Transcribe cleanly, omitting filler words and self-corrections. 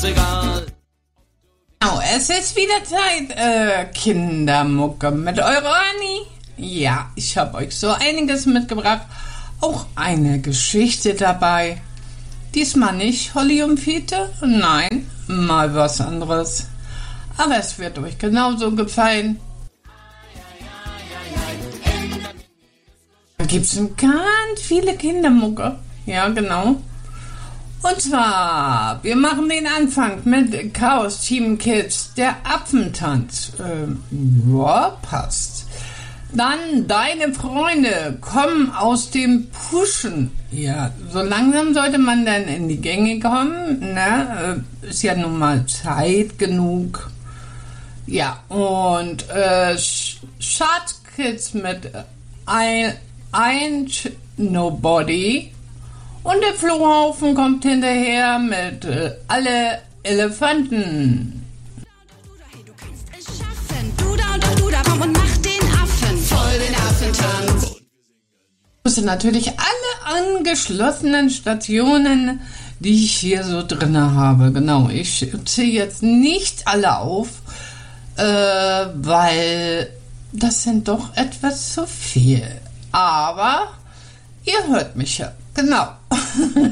egal. Genau, es ist wieder Zeit, Kindermucke mit eurer Anni. Ja, ich habe euch so einiges mitgebracht. Auch eine Geschichte dabei. Diesmal nicht Holly und Fiete, nein, mal was anderes. Aber es wird euch genauso gefallen. Da gibt es ganz viele Kindermucke. Ja, genau. Und zwar, wir machen den Anfang mit Chaos Team Kids, der Apfentanz. Ja, passt. Dann deine Freunde kommen aus dem Pushen. Ja, so langsam sollte man dann in die Gänge kommen. Ne? Ist ja nun mal Zeit genug. Ja, und Schatzkids mit ein Nobody. Und der Flohhaufen kommt hinterher mit alle Elefanten. Du kannst es schaffen. Du da und doch du da, komm und mach den Affen. Voll den Affentanz. Ich muss natürlich alle angeschlossenen Stationen, die ich hier so drin habe. Genau, ich zähle jetzt nicht alle auf, weil das sind doch etwas zu viel. Aber ihr hört mich ja. Genau.